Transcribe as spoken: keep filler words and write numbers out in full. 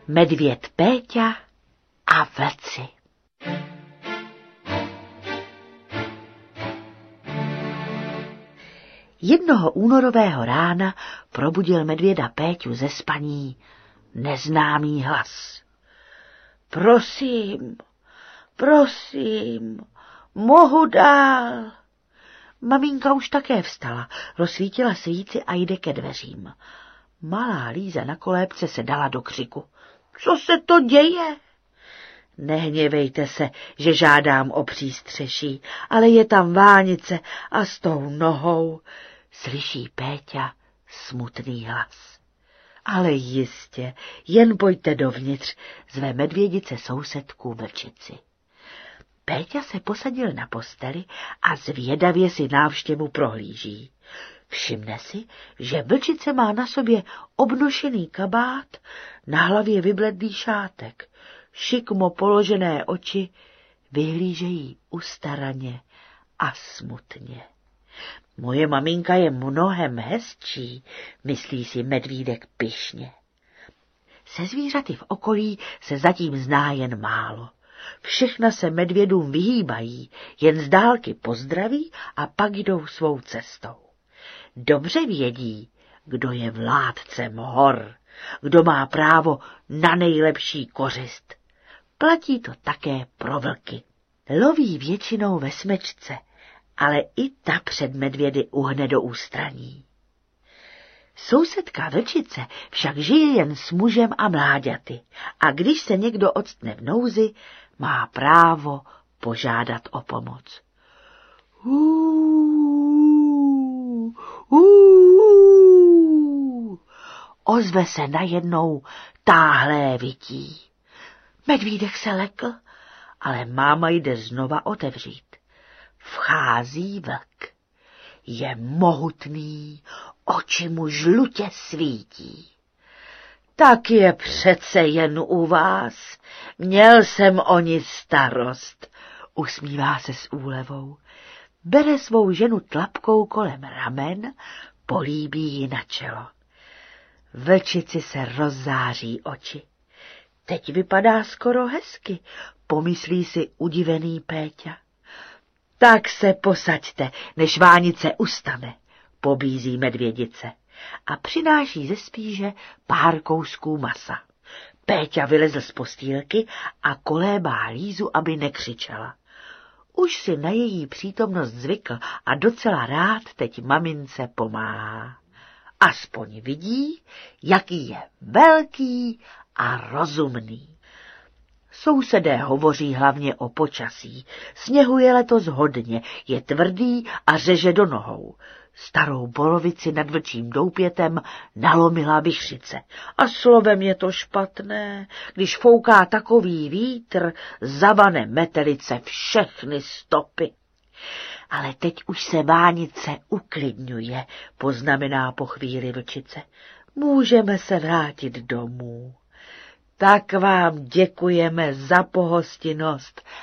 Medvěd Péťa a vlci. Jednoho únorového rána probudil medvěda Péťu ze spaní neznámý hlas. Prosím, prosím, mohu dál. Maminka už také vstala, rozsvítila svíci a jde ke dveřím. Malá Líza na kolébce se dala do křiku. Co se to děje? Nehněvejte se, že žádám o přístřeší, ale je tam vánice a s tou nohou, slyší Péťa smutný hlas. Ale jistě, jen pojďte dovnitř, zve medvědice sousedku vlčici. Péťa se posadil na posteli a zvědavě si návštěvu prohlíží. Všimne si, že vlčice má na sobě obnošený kabát, na hlavě vybledlý šátek, šikmo položené oči vyhlížejí ustaraně a smutně. Moje maminka je mnohem hezčí, myslí si medvídek pyšně. Se zvířaty v okolí se zatím zná jen málo. Všechna se medvědům vyhýbají, jen z dálky pozdraví a pak jdou svou cestou. Dobře vědí, kdo je vládcem hor, kdo má právo na nejlepší kořist. Platí to také pro vlky. Loví většinou ve smečce, ale i ta před medvědy uhne do ústraní. Sousedka vlčice však žije jen s mužem a mláďaty a když se někdo octne v nouzi, má právo požádat o pomoc. Uuu, uuu, ozve se najednou táhlé vytí. Medvídek se lekl, ale máma jde znova otevřít. Vchází vlk. Je mohutný, oči mu žlutě svítí. Tak je přece jen u vás, měl jsem o ni starost, usmívá se s úlevou. Bere svou ženu tlapkou kolem ramen, políbí ji na čelo. Vlčici se rozzáří oči. Teď vypadá skoro hezky, pomyslí si udivený Péťa. Tak se posaďte, než vánice ustane, pobízí medvědice a přináší ze spíže pár kousků masa. Péťa vylezl z postýlky a kolébá Lízu, aby nekřičela. Už si na její přítomnost zvykl a docela rád teď mamince pomáhá. Aspoň vidí, jaký je velký a rozumný. Sousedé hovoří hlavně o počasí. Sněhu je letos hodně, je tvrdý a řeže do nohou. Starou borovici nad vlčím doupětem nalomila vichřice. A slovem je to špatné, když fouká takový vítr, zavane metelice všechny stopy. Ale teď už se vánice uklidňuje, poznamená po chvíli vlčice. Můžeme se vrátit domů. Tak vám děkujeme za pohostinnost